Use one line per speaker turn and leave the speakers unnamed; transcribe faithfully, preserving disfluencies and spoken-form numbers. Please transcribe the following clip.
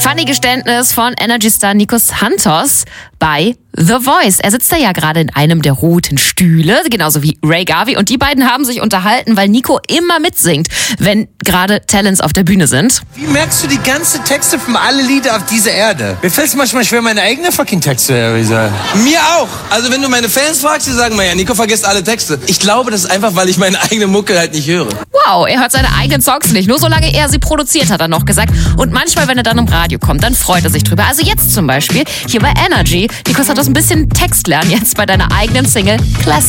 Funny Geständnis von Energy-Star Nico Santos bei The Voice. Er sitzt da ja gerade in einem der roten Stühle, genauso wie Ray Garvey. Und die beiden haben sich unterhalten, weil Nico immer mitsingt, wenn gerade Talents auf der Bühne sind.
Wie merkst du die ganzen Texte von alle Lieder auf dieser Erde? Mir fällt es manchmal schwer, meine eigenen fucking Texte zu realisieren.
Mir auch. Also wenn du meine Fans fragst, die sagen mir ja, Nico vergisst alle Texte. Ich glaube, das ist einfach, weil ich meine eigene Mucke halt nicht höre.
Wow, er hört seine eigenen Songs nicht, nur solange er sie produziert, hat er noch gesagt. Und manchmal, wenn er dann im Radio kommt, dann freut er sich drüber. Also jetzt zum Beispiel hier bei Energy. Nico hat das ein bisschen Text lernen jetzt bei deiner eigenen Single Classic.